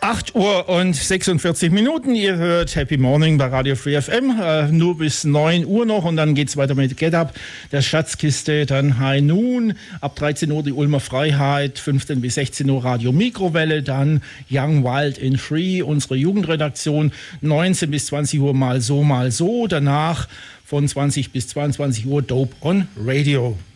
8 Uhr und 46 Minuten. Ihr hört Happy Morning bei Radio Free FM. Nur bis 9 Uhr noch und dann geht's weiter mit Get Up, der Schatzkiste, dann High Noon. Ab 13 Uhr die Ulmer Freiheit, 15 bis 16 Uhr Radio Mikrowelle, dann Young, Wild and Free, unsere Jugendredaktion, 19 bis 20 Uhr mal so, mal so. Danach von 20 bis 22 Uhr Dope on Radio.